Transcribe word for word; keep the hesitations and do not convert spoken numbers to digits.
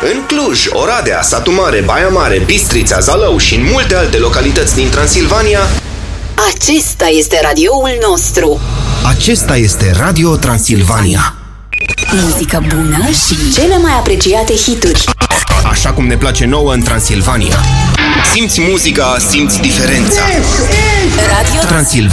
În Cluj, Oradea, Satu Mare, Baia Mare, Bistrița, Zalău și în multe alte localități din Transilvania, acesta este radioul nostru. acesta este Radio Transilvania. Muzică bună și cele mai apreciate hituri. Așa cum ne place nouă în Transilvania. Simți muzica, simți diferența. Radio Transilvania.